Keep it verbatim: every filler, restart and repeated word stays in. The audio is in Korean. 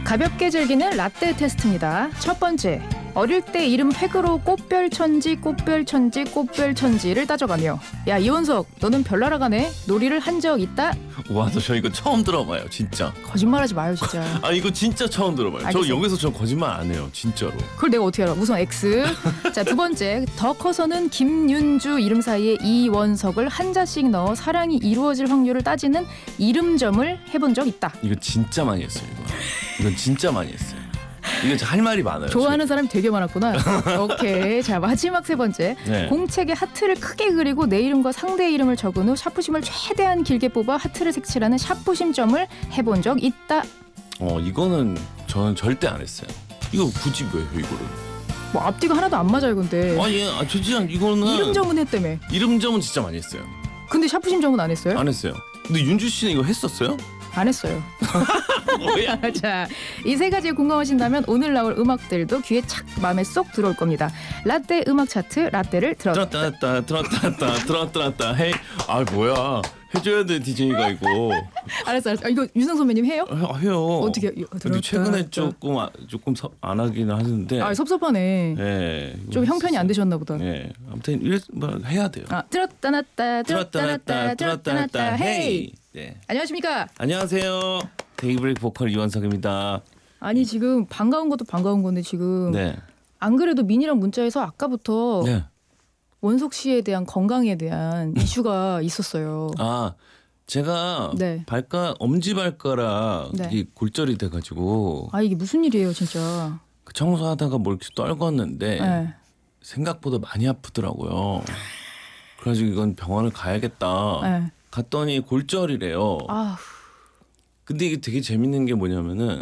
가볍게 즐기는 라떼 테스트입니다. 첫 번째, 어릴 때 이름 획으로 꽃별천지 꽃별천지 꽃별천지를 따져가며 야 이원석 너는 별나라 가네? 놀이를 한 적 있다? 와, 저 이거 처음 들어봐요, 진짜. 거짓말하지 마요 진짜. 아, 이거 진짜 처음 들어봐요. 알겠어요. 저 여기서 저 거짓말 안 해요, 진짜로. 그걸 내가 어떻게 알아? 우선 X. 자, 두 번째, 더 커서는 김윤주 이름 사이에 이원석을 한자씩 넣어 사랑이 이루어질 확률을 따지는 이름점을 해본 적 있다. 이거 진짜 많이 했어요, 이거. 이건 진짜 많이 했어요. 이거 할 말이 많아요. 좋아하는 사람이 되게 많았구나. 오케이. 자, 마지막 세 번째. 네. 공책에 하트를 크게 그리고 내 이름과 상대의 이름을 적은 후 샤프심을 최대한 길게 뽑아 하트를 색칠하는 샤프심점을 해본 적 있다. 어, 이거는 저는 절대 안 했어요. 이거 굳이 왜 해요, 이거를? 뭐 앞뒤가 하나도 안 맞아요, 근데. 아, 예, 아, 저 진짜 이거는 이름점은 했다며. 이름점은 진짜 많이 했어요. 근데 샤프심점은 안 했어요? 안 했어요. 근데 윤주 씨는 이거 했었어요? 안 했어요. 뭐야? 자, 이 세 가지에 공감하신다면 오늘 나올 음악들도 귀에 착 마음에 쏙 들어올 겁니다. 라떼 음악 차트 라떼를 들었다. 들었다 들었다 들었다 들었다 헤이. 아, 뭐야? 해줘야 돼, 디제이가 이거. 알았어, 알았어. 아, 이거 유성 선배님 해요? 아, 해요. 어떻게 해요? 근데 최근에 조금 아, 조금 서, 안 하긴 하는데. 아, 섭섭하네. 예. 좀 형편이 안 되셨나 보다. 예. 아무튼 이래 뭐 해야 돼요. 아, 들었다 놨다 들었다 놨다 들었다 놨다 헤이. 네. 안녕하십니까? 안녕하세요. 데이브레이크 보컬 이원석입니다. 아니 지금 반가운 것도 반가운 건데 지금 네. 안 그래도 민이랑 문자에서 아까부터 네. 원석 씨에 대한 건강에 대한 이슈가 있었어요. 아, 제가 네. 발가 엄지 발가락 네. 이 골절이 돼가지고 아 이게 무슨 일이에요 진짜. 그 청소하다가 뭘 이렇게 떨궜는데 네. 생각보다 많이 아프더라고요. 그래가지고 이건 병원을 가야겠다. 네. 갔더니 골절이래요. 아, 근데 이게 되게 재밌는 게 뭐냐면은